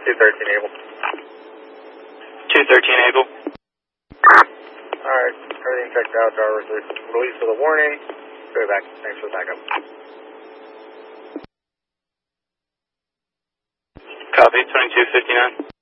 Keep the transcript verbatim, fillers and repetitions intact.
two thirteen Able. two thirteen Able. Alright, everything checked out. Driver release, release for the warning. Go back. Thanks for the backup. Copy, twenty-two fifty-nine.